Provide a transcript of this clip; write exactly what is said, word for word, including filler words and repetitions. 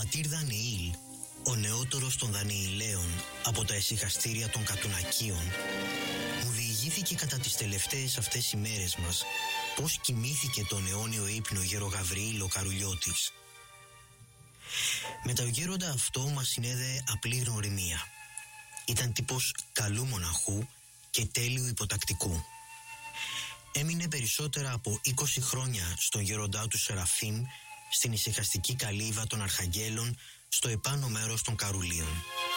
πατήρ Δανιήλ, ο νεότερος των Δανιηλαίων από τα ησυχαστήρια των Κατουνακίων, μου διηγήθηκε κατά τις τελευταίες αυτές ημέρες μας πώς κοιμήθηκε τον αιώνιο ύπνο γέρο Γαβριήλ ο Καρουλιώτης. Με τα γέροντα αυτό μας συνέδεε απλή γνωριμία. Ήταν τύπος καλού μοναχού και τέλειου υποτακτικού. Έμεινε περισσότερα από είκοσι χρόνια στον γέροντά του Σεραφείμ, στην ησυχαστική καλύβα των Αρχαγγέλων, στο επάνω μέρος των Καρουλίων.